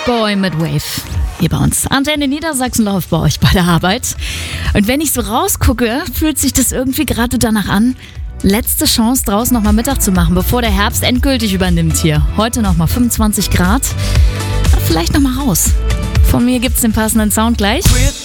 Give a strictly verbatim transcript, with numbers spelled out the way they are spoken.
Boy mit Wave. Hier bei uns. Antenne Niedersachsen läuft bei euch bei der Arbeit. Und wenn ich so rausgucke, fühlt sich das irgendwie gerade danach an. Letzte Chance, draußen nochmal Mittag zu machen, bevor der Herbst endgültig übernimmt hier. Heute nochmal fünfundzwanzig Grad. Vielleicht nochmal raus. Von mir gibt's den passenden Sound gleich.